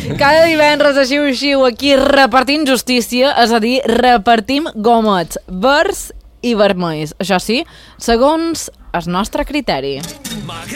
Cada divendres així aquí repartint justícia, és a dir, repartim gomets verds i vermells. Això sí, segons el nostre criteri.